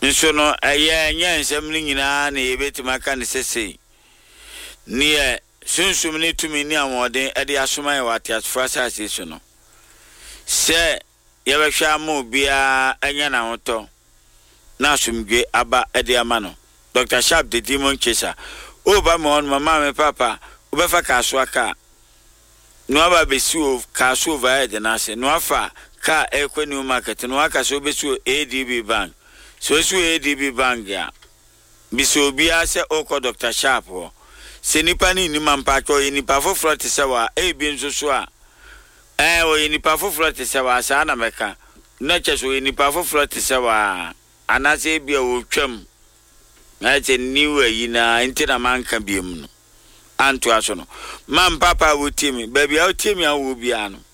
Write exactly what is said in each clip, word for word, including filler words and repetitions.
nso no eye nya nsem ni nyina na yebetima ka ne sese ne sunsum ne tumi ni amode e de asoma ye wate asfra sase so no se yebehwa mo bia anya na hoto na asumgwe aba e de ama no Doctor Sharp the demon chaser oba mo on mama me papa obefa kaso aka no aba besi o kaso over de na se no afa ka ekwenu market no aka so besi A D B bank so so A D B bank ya biso bia se oko Doctor Sharp ho se nipa ni ni mampacho yi nipa foforo te se wa e bi nso so a eh o yi nipa foforo te se wa sa na meka na che so yi nipa foforo te se wa anase bia o twam na che niwe yi na ntina manka biem no anto aso no mam papa wo timi baby a wo timi a wo bia no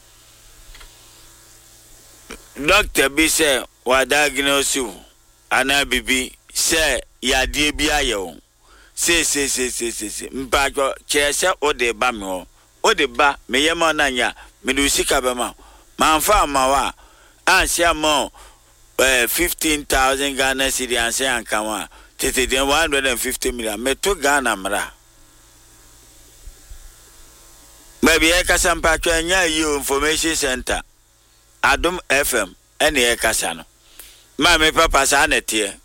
doctor bi se wa diagnose ana bibi se ya die bia ye o se se se se se mpacho chese o de ba me o o de ba me yema na nya me do sika be ma manfa ma wa ansia mo eh fifteen thousand Ghana cedi ansia anka wa tete den one hundred fifty million me to Ghana mra maybe e kasa mpacho anya yi information center Adom F M ene e kasa no ma me papa sa na tie